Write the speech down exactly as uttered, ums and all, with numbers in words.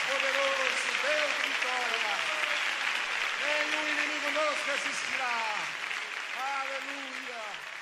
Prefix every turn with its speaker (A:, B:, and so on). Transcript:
A: poderoso, Deus de vitória. Nenhum inimigo nos resistirá. Aleluia.